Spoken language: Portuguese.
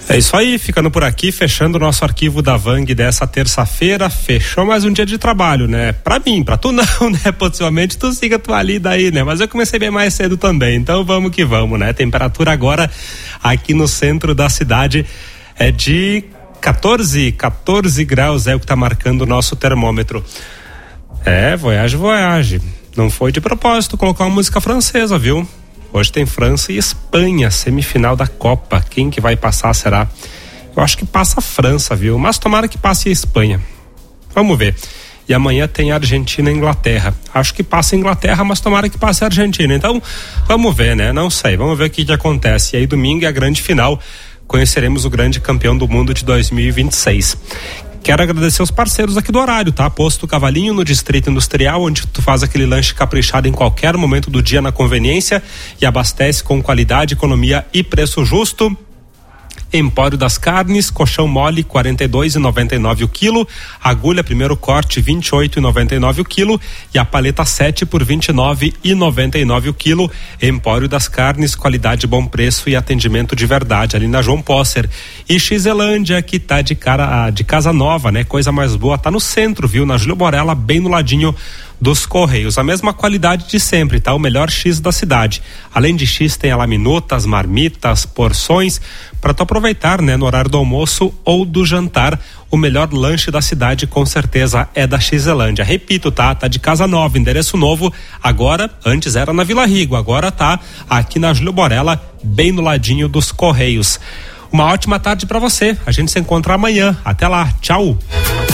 É isso aí, ficando por aqui, fechando o nosso arquivo da Vang dessa terça-feira. Fechou mais um dia de trabalho, né? Pra mim, pra tu não, né? Possivelmente tu siga tua lida aí, né? Mas eu comecei bem mais cedo também, então vamos que vamos, né? Temperatura agora aqui no centro da cidade é de 14 graus, é o que tá marcando o nosso termômetro. Voyage. Não foi de propósito colocar uma música francesa, viu? Hoje tem França e Espanha, semifinal da Copa. Quem que vai passar será? Eu acho que passa a França, viu? Mas tomara que passe a Espanha. Vamos ver. E amanhã tem Argentina e Inglaterra. Acho que passa a Inglaterra, mas tomara que passe a Argentina. Então, vamos ver, né? Não sei, vamos ver o que acontece. E aí domingo é a grande final. Conheceremos o grande campeão do mundo de 2026. Quero agradecer os parceiros aqui do horário, tá? Posto Cavalinho, no Distrito Industrial, onde tu faz aquele lanche caprichado em qualquer momento do dia na conveniência e abastece com qualidade, economia e preço justo. Empório das Carnes, colchão mole 42,99 o quilo, agulha primeiro corte 28,99 o quilo e a paleta 7 por 29,99 o quilo. Empório das Carnes, qualidade, bom preço e atendimento de verdade ali na João Posser. E Xelândia, que tá de casa nova, né? Coisa mais boa, tá no centro, viu? Na Júlio Borella, bem no ladinho dos Correios, a mesma qualidade de sempre, tá? O melhor X da cidade. Além de X, tem a laminutas, marmitas, porções, para tu aproveitar, né? No horário do almoço ou do jantar, o melhor lanche da cidade, com certeza, é da Xelândia. Repito, tá? Tá de casa nova, endereço novo, agora, antes era na Vila Rigo, agora tá aqui na Júlio Borella, bem no ladinho dos Correios. Uma ótima tarde para você, a gente se encontra amanhã, até lá, tchau!